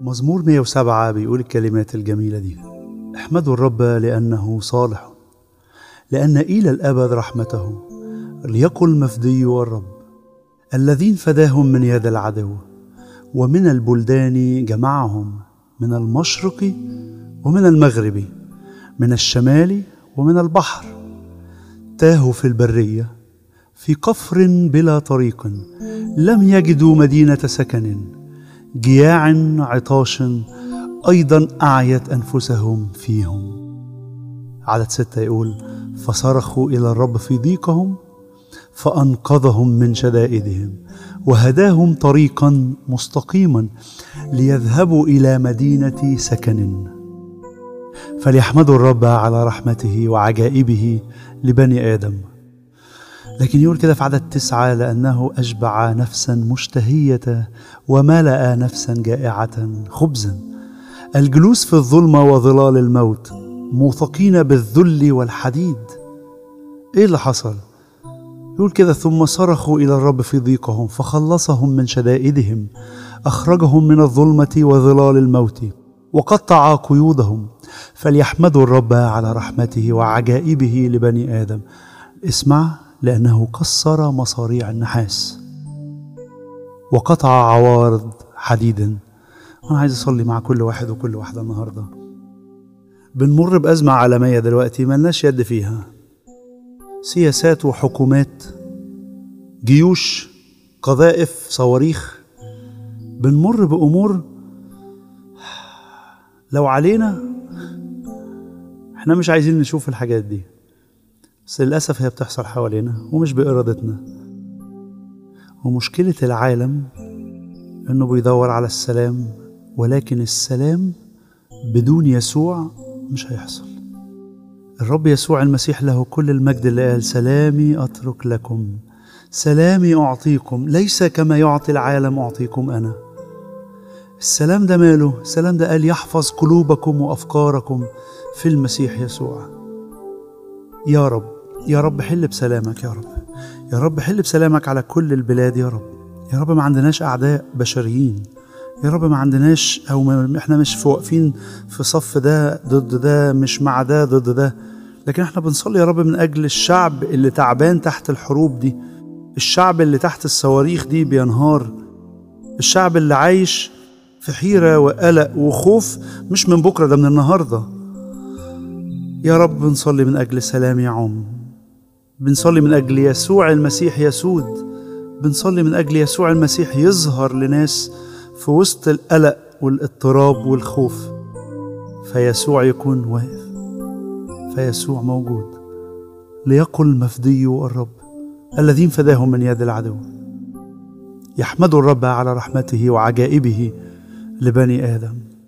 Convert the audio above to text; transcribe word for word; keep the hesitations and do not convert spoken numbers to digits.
مزمور مئة وسبعة بيقول الكلمات الجميلة دي: احمدوا الرب لأنه صالح، لأن إلى الأبد رحمته، ليقل مفدي الرب. الذين فداهم من يد العدو، ومن البلدان جمعهم، من المشرق ومن المغرب، من الشمال ومن البحر. تاهوا في البرية، في قفر بلا طريق، لم يجدوا مدينة سكن. جياع عطاش أيضا أعيت أنفسهم فيهم. عدد ستة يقول: فصرخوا إلى الرب في ضيقهم، فأنقذهم من شدائدهم، وهداهم طريقا مستقيما ليذهبوا إلى مدينة سكن. فليحمدوا الرب على رحمته وعجائبه لبني آدم. لكن يقول كده في عدد تسعة: لأنه أشبع نفسا مشتهية وملأ نفسا جائعة خبزا. الجلوس في الظلمة وظلال الموت، موثقين بالذل والحديد. إيه اللي حصل؟ يقول كده: ثم صرخوا إلى الرب في ضيقهم، فخلصهم من شدائدهم، أخرجهم من الظلمة وظلال الموت، وقطع قيودهم. فليحمدوا الرب على رحمته وعجائبه لبني آدم. اسمع: لأنه كسر مصاريع النحاس وقطع عوارض حديد. أنا عايز أصلي مع كل واحد وكل واحدة النهاردة. بنمر بأزمة عالمية دلوقتي ملناش يد فيها، سياسات وحكومات، جيوش، قذائف، صواريخ. بنمر بأمور لو علينا احنا مش عايزين نشوف الحاجات دي، بس للأسف هي بتحصل حوالينا ومش بإرادتنا. ومشكلة العالم إنه بيدور على السلام، ولكن السلام بدون يسوع مش هيحصل. الرب يسوع المسيح له كل المجد اللي قال: سلامي أترك لكم، سلامي أعطيكم، ليس كما يعطي العالم أعطيكم أنا. السلام ده ماله؟ السلام ده قال: يحفظ قلوبكم وأفكاركم في المسيح يسوع. يا رب، يا رب حل بسلامك، يا رب، يا رب حل بسلامك على كل البلاد، يا رب، يا رب ما عندناش أعداء بشريين، يا رب ما عندناش، أو ما احنا مش واقفين في صف ده ضد ده، مش مع ده ضد ده، لكن احنا بنصلي يا رب من أجل الشعب اللي تعبان تحت الحروب دي، الشعب اللي تحت الصواريخ دي بينهار، الشعب اللي عايش في حيرة وقلق وخوف، مش من بكرة، ده من النهاردة. يا رب بنصلي من أجل سلام يعم، بنصلي من أجل يسوع المسيح يسود، بنصلي من أجل يسوع المسيح يظهر لناس في وسط القلق والاضطراب والخوف، فيسوع يكون واقف، فيسوع موجود. ليقل مفدي الرب، الذين فداهم من يد العدو. يحمدوا الرب على رحمته وعجائبه لبني آدم.